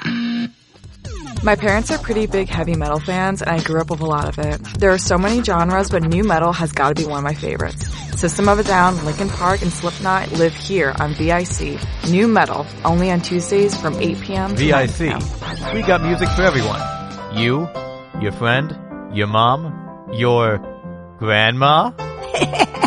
My parents are pretty big heavy metal fans, and I grew up with a lot of it. There are so many genres, but new metal has got to be one of my favorites. System of a Down, Linkin Park, and Slipknot live here on VIC. New metal, only on Tuesdays from 8 p.m. to 9 VIC. p.m. We got music for everyone. You, your friend, your mom, your grandma.